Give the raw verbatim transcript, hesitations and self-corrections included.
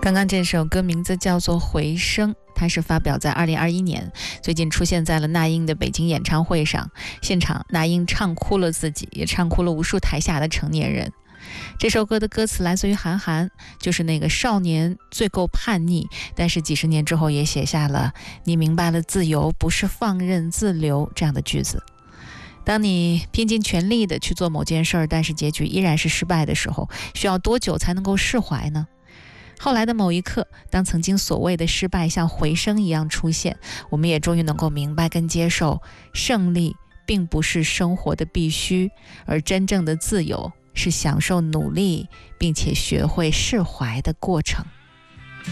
刚刚这首歌名字叫做《回声》，它是发表在二零二一年，最近出现在了那英的北京演唱会上。现场那英唱哭了自己，也唱哭了无数台下的成年人。这首歌的歌词来自于韩寒，就是那个少年最够叛逆，但是几十年之后也写下了你明白了自由不是放任自流这样的句子。当你拼尽全力的去做某件事儿，但是结局依然是失败的时候，需要多久才能够释怀呢？后来的某一刻，当曾经所谓的失败像回声一样出现，我们也终于能够明白跟接受，胜利并不是生活的必须，而真正的自由是享受努力并且学会释怀的过程。